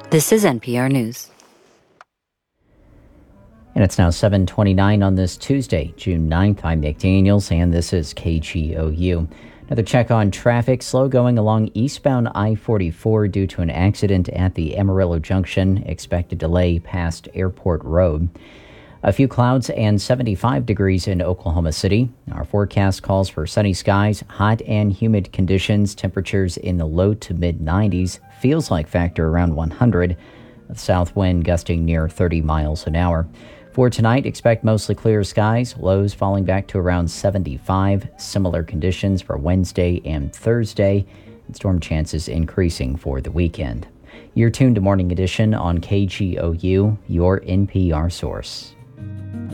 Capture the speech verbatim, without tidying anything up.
This is N P R News. And it's now seven twenty-nine on this Tuesday, June ninth. I'm Nick Daniels, and this is K G O U. Another check on traffic. Slow going along eastbound I forty-four due to an accident at the Amarillo Junction. Expected delay past Airport Road. A few clouds and seventy-five degrees in Oklahoma City. Our forecast calls for sunny skies, hot and humid conditions, temperatures in the low to mid nineties. Feels like factor around one hundred. The south wind gusting near thirty miles an hour. For tonight, expect mostly clear skies, lows falling back to around seventy-five. Similar conditions for Wednesday and Thursday, and storm chances increasing for the weekend. You're tuned to Morning Edition on K G O U, your N P R source.